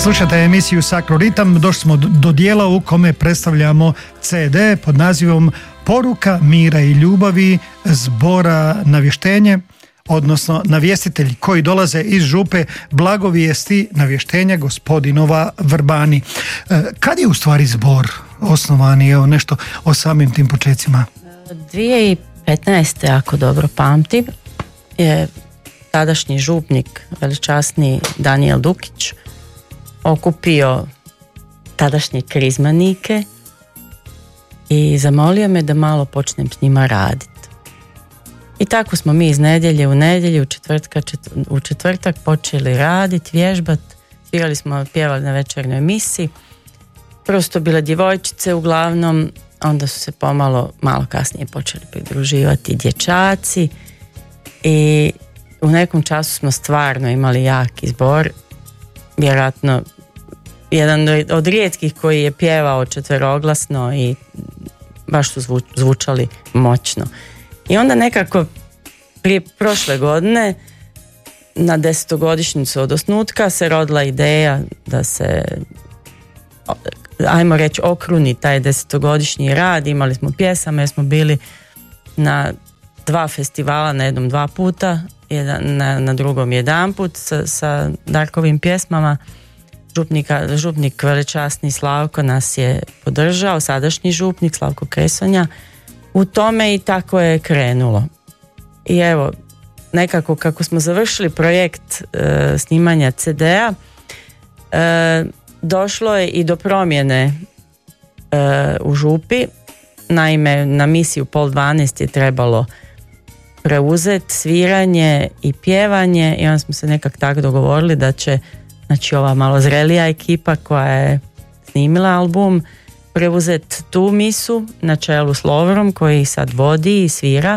Slušate emisiju Sakroritam, došli smo do dijela u kome predstavljamo CD pod nazivom Poruka mira i ljubavi zbora Navještenje, odnosno navjestitelji koji dolaze iz župe Blagovijesti Navještenja gospodinova Vrbani. Kad je u stvari zbor osnovan i evo nešto o samim tim počecima? 2015. ako dobro pamtim, je tadašnji župnik, veličasni Danijel Dukić, okupio tadašnje krizmanike i zamolio me da malo počnem s njima raditi. I tako smo mi iz nedjelje u nedjelju, u četvrtak počeli raditi, vježbati, svirali smo, pjevali na večernoj emisiji. Prvo su to bile djevojčice uglavnom, onda su se malo kasnije počeli pridruživati dječaci i u nekom času smo stvarno imali jaki zbor, vjerojatno jedan od rijetkih koji je pjevao četveroglasno i baš su zvučali moćno. I onda nekako prije prošle godine na 10-godišnjicu od osnutka se rodila ideja da se, ajmo reći, okruni taj 10-godišnji rad. Imali smo pjesama jer smo bili na 2 festivala, na jednom 2 puta, na drugom 1 put sa Darkovim pjesmama. Župnik veličasni Slavko nas je podržao, sadašnji župnik Slavko Kresonja u tome i tako je krenulo. I evo, nekako kako smo završili projekt snimanja CD-a, došlo je i do promjene u župi. Naime, na misiju 11:30 je trebalo preuzeti sviranje i pjevanje i onda smo se nekak tako dogovorili da će, znači, ova malo zrelija ekipa koja je snimila album preuzeti tu misu na čelu s Lovrom koji sad vodi i svira.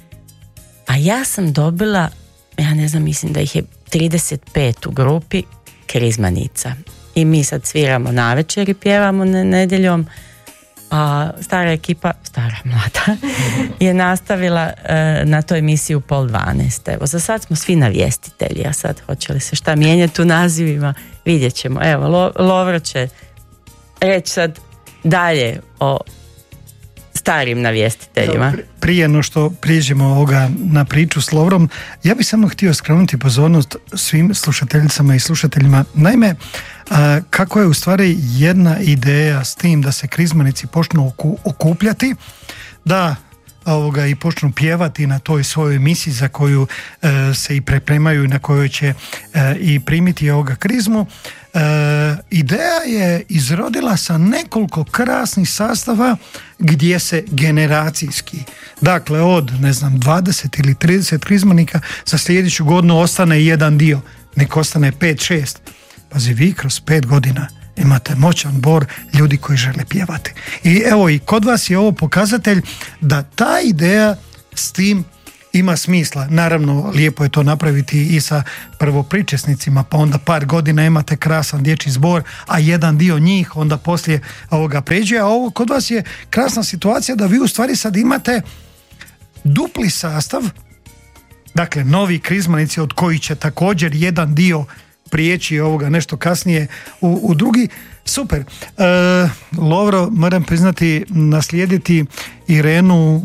A ja sam dobila, ja ne znam, mislim da ih je 35 u grupi krizmanica. I mi sad sviramo navečer i pjevamo nedjeljom, a stara ekipa, stara mlada, je nastavila na toj emisiji u 11:30. Evo, za sad smo svi navjestitelji, a sad hoće li se šta mijenjati u nazivima, vidjet ćemo. Evo, Lovro će reći sad dalje o starim navjestiteljima. Prije no što prijeđemo ovoga na priču s Lovrom, ja bih samo htio skrenuti pozornost svim slušateljicama i slušateljima. Naime, kako je u stvari jedna ideja s tim da se krizmanici počnu okupljati, da i počnu pjevati na toj svojoj emisiji za koju se i pripremaju i na kojoj će i primiti ovoga krizmu. Ideja je izrodila sa nekoliko krasnih sastava gdje se generacijski, dakle od 20 ili 30 krizmanika za sljedeću godinu ostane jedan dio, nek ostane 5-6. Pazi, vi kroz 5 godina imate moćan bor ljudi koji žele pjevati. I evo, i kod vas je ovo pokazatelj da ta ideja s tim ima smisla. Naravno, lijepo je to napraviti i sa prvopričesnicima, pa onda par godina imate krasan dječji zbor, a jedan dio njih onda poslije ovoga pređe, a ovo kod vas je krasna situacija da vi u stvari sad imate dupli sastav, dakle novi krizmanici od kojih će također jedan dio prijeći nešto kasnije u drugi. Super. Lovro, moram priznati, naslijediti Irenu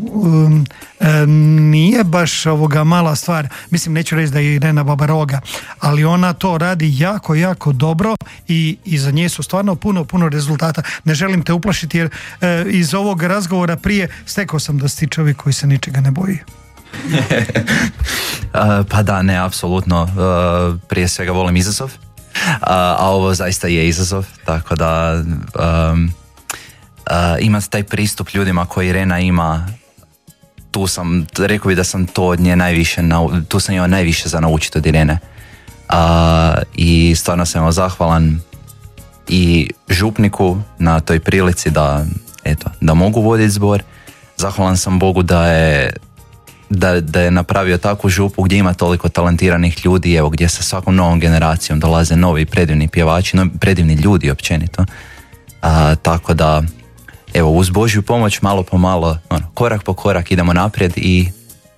nije baš mala stvar. Mislim, neću reći da je Irena babaroga, ali ona to radi jako, jako dobro i za nje su stvarno puno rezultata. Ne želim te uplašiti jer iz ovog razgovora prije stekao sam da si ti čovjek koji se ničega ne boji. Pa da, ne, apsolutno. Prije svega volim izazov, a ovo zaista je izazov, tako da imati taj pristup ljudima koji Irena ima, rekao bi da sam to od nje najviše, tu sam imao najviše za naučiti od Irene. I stvarno sam zahvalan i župniku na toj prilici da mogu voditi zbor. Zahvalan sam Bogu da je napravio takvu župu gdje ima toliko talentiranih ljudi, evo, gdje sa svakom novom generacijom dolaze novi predivni pjevači, predivni ljudi općenito. Tako da, evo, uz Božju pomoć malo po malo, korak po korak idemo naprijed i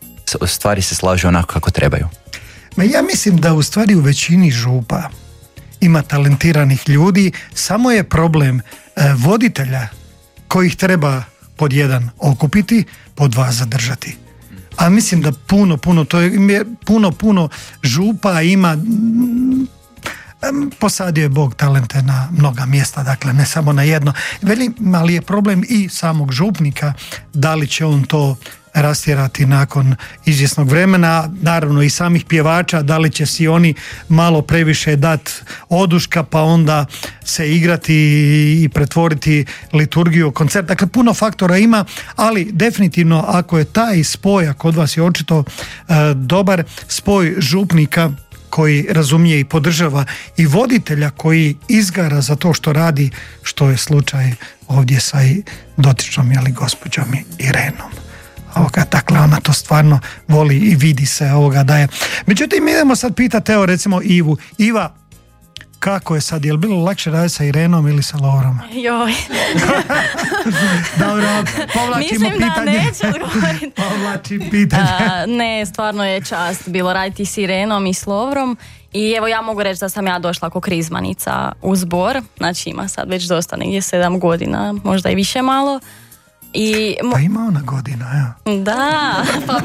stvari se slažu onako kako trebaju. Ja mislim da u stvari u većini župa ima talentiranih ljudi, samo je problem voditelja kojih treba pod 1 okupiti, pod 2 zadržati. A mislim da puno župa ima, posadio je Bog talente na mnoga mjesta, dakle ne samo na jedno. Ali je problem i samog župnika, da li će on to rastjerati nakon izvjesnog vremena, naravno i samih pjevača, da li će si oni malo previše dati oduška pa onda se igrati i pretvoriti liturgiju u koncert. Dakle, puno faktora ima, ali definitivno ako je taj spoj, a kod vas je očito dobar spoj župnika koji razumije i podržava i voditelja koji izgara za to što radi, što je slučaj ovdje sa dotičnom gospođom Irenom. Dakle, ona to stvarno voli i vidi se da je. Međutim, idemo sad pitati, evo recimo Ivu. Iva, kako je sad, je li bilo lakše raditi sa Irenom ili sa Lovrom? Joj. Dobro, povlačimo pitanje. Mislim da neće odgovoriti. Povlačim pitanje. Ne, stvarno je čast bilo raditi s Irenom i s Lovrom. I evo ja mogu reći da sam ja došla kao krizmanica u zbor. Znači ima sad već dosta, negdje 7 godina, možda i više malo. Pa ima ona godina, ja. Da, pa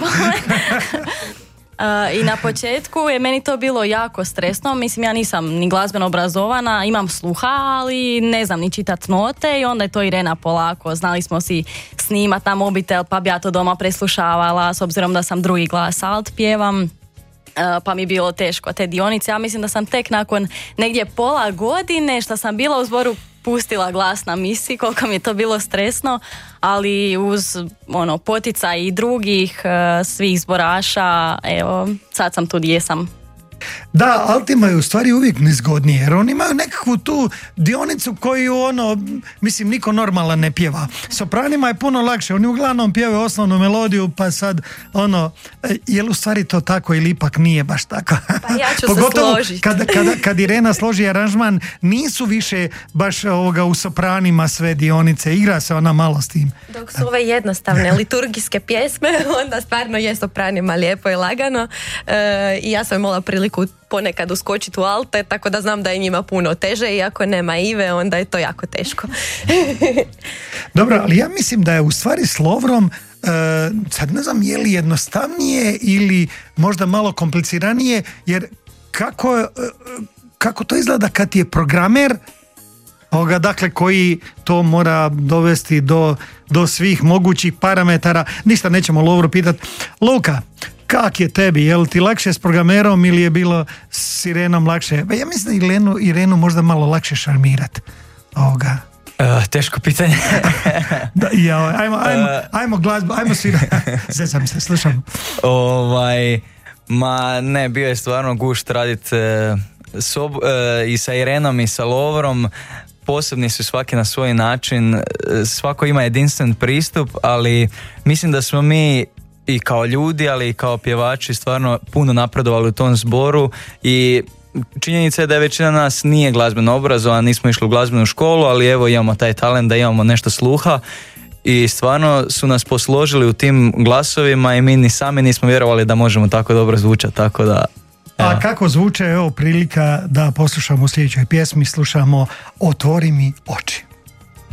i na početku je meni to bilo jako stresno. Mislim, ja nisam ni glazbeno obrazovana, imam sluha, ali ne znam ni čitati note i onda je to Irena polako. Znali smo si snimati na mobitel, pa bi ja to doma preslušavala, s obzirom da sam drugi glas alt pjevam. Pa mi je bilo teško te dionice. Ja mislim da sam tek nakon negdje pola godine što sam bila u zboru pustila glas na misi, koliko mi je to bilo stresno, ali uz poticaj i drugih svih zboraša, evo, sad sam tu gdje sam. Da, altima je u stvari uvijek nezgodnije, jer oni imaju nekakvu tu dionicu koju mislim, niko normalan ne pjeva. Sopranima je puno lakše, oni uglavnom pjevaju osnovnu melodiju, pa sad je li u stvari to tako ili ipak nije baš tako? Pa ja ću pogotovo se složiti. kad Irena složi aranžman, nisu više baš u sopranima sve dionice, igra se ona malo s tim. Dok su ove jednostavne liturgijske pjesme, onda stvarno je sopranima lijepo i lagano. I ja sam imala priliku ponekad uskočiti u alte, tako da znam da je njima puno teže i ako nema Ive, onda je to jako teško. Dobro, ali ja mislim da je u stvari s Lovrom sad ne znam je li jednostavnije ili možda malo kompliciranije, jer kako to izgleda kad je programer dakle koji to mora dovesti do svih mogućih parametara. Ništa nećemo Lovru pitati. Luka, kak je tebi? Je li ti lakše s programerom ili je bilo s Irenom lakše? Ja mislim da Irenu možda malo lakše šarmirati. Teško pitanje. Ajmo glazbu, ajmo svirati. Zezam se, slušam. Ma ne, bio je stvarno gušt raditi i sa Irenom i sa Lovrom. Posebni su svaki na svoj način, svako ima jedinstven pristup, ali mislim da smo mi i kao ljudi, ali i kao pjevači stvarno puno napredovali u tom zboru i činjenica je da je većina nas nije glazbeno obrazovana, nismo išli u glazbenu školu, ali evo imamo taj talent da imamo nešto sluha i stvarno su nas posložili u tim glasovima i mi ni sami nismo vjerovali da možemo tako dobro zvučati, tako da... A kako zvuče, evo prilika da poslušamo u sljedećoj pjesmi, slušamo Otvori mi oči.